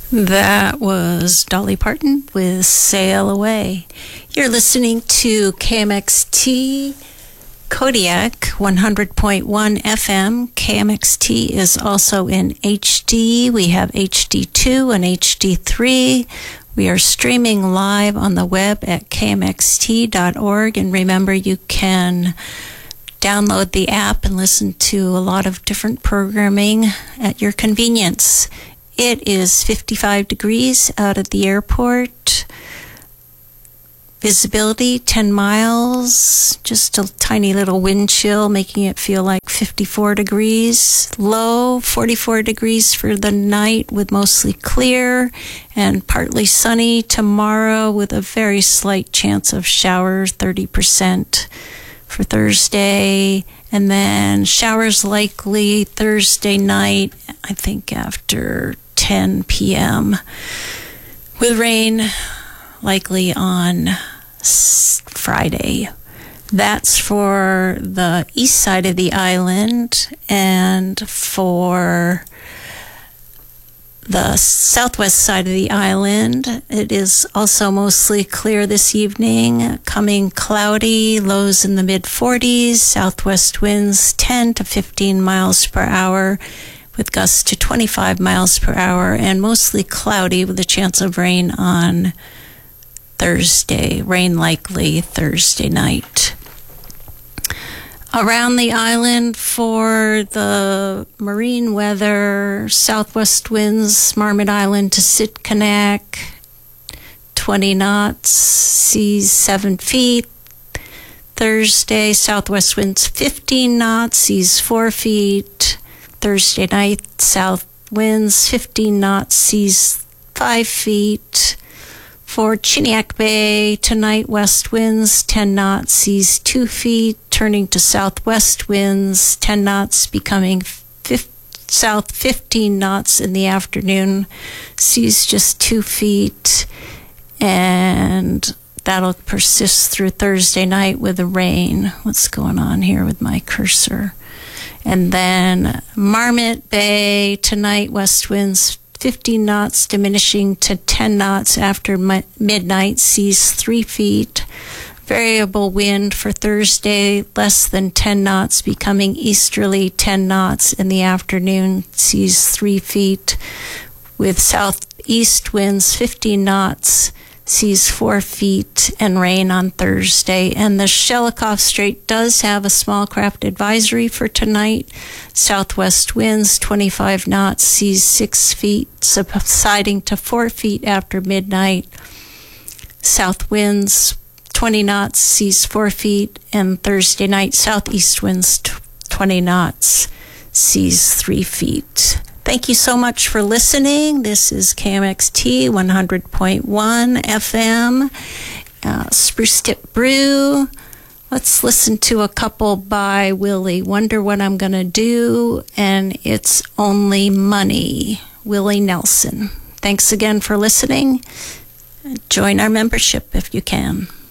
That was Dolly Parton with Sail Away. You're listening to KMXT Kodiak 100.1 FM. KMXT is also in HD. We have HD2 and HD3. We are streaming live on the web at kmxt.org. And remember, you can download the app and listen to a lot of different programming at your convenience. It is 55 degrees out at the airport. Visibility 10 miles, just a tiny little wind chill making it feel like 54 degrees. Low 44 degrees for the night with mostly clear and partly sunny tomorrow with a very slight chance of showers, 30% for Thursday. And then showers likely Thursday night, I think after 10 p.m. with rain likely on Friday. That's for the east side of the island, and for the southwest side of the island, it is also mostly clear this evening, coming cloudy, lows in the mid-40s, southwest winds 10 to 15 miles per hour, with gusts to 25 miles per hour, and mostly cloudy with a chance of rain on Thursday. Rain likely Thursday night. Around the island for the marine weather, southwest winds, Marmot Island to Sitkinak, 20 knots, seas 7 feet. Thursday, southwest winds 15 knots, seas 4 feet. Thursday night, south winds 15 knots, seas 5 feet. For Chiniak Bay, tonight west winds 10 knots, seas 2 feet, turning to southwest winds 10 knots, becoming south 15 knots in the afternoon, seas just 2 feet, and that'll persist through Thursday night with the rain. What's going on here with my cursor? And then Marmot Bay, tonight west winds 15 knots, diminishing to 10 knots after midnight, seas 3 feet. Variable wind for Thursday, less than 10 knots, becoming easterly 10 knots in the afternoon, seas 3 feet. With southeast winds 15 knots, seas 4 feet, and rain on Thursday. And the Shelikof Strait does have a small craft advisory for tonight. Southwest winds 25 knots, seas 6 feet, subsiding to 4 feet after midnight. South winds 20 knots, seas 4 feet, and Thursday night southeast winds 20 knots, seas 3 feet. Thank you so much for listening. This is KMXT 100.1 FM, Spruce Tip Brew. Let's listen to a couple by Willie. Wonder What I'm Gonna Do, and It's Only Money. Willie Nelson. Thanks again for listening. Join our membership if you can.